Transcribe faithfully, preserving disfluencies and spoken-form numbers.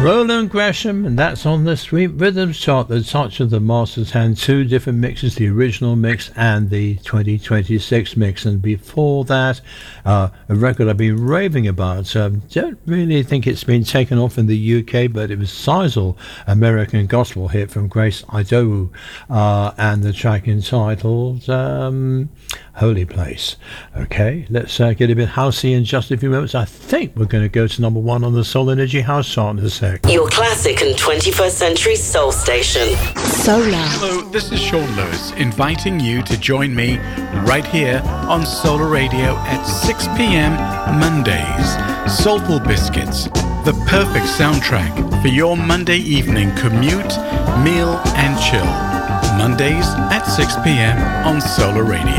Roland Gresham, and that's on the Sweet Rhythms chart, The Touch of the Master's Hand. Two different mixes, the original mix and the twenty twenty-six mix. And before that, uh, a record I've been raving about. Um, don't really think it's been taken off in the U K, but it was Sizel, American gospel hit from Grace Idowu, uh, and the track entitled um, Holy Place. Okay, let's uh, get a bit housey in just a few moments. I think we're going to go to number one on the Soul Energy House chart in a sec. Your classic and twenty-first century soul station. Solar. Hello, this is Sean Lewis, inviting you to join me right here on Solar Radio at six p.m. Mondays. Soulful Biscuits, the perfect soundtrack for your Monday evening commute, meal and chill. Mondays at six p.m. on Solar Radio.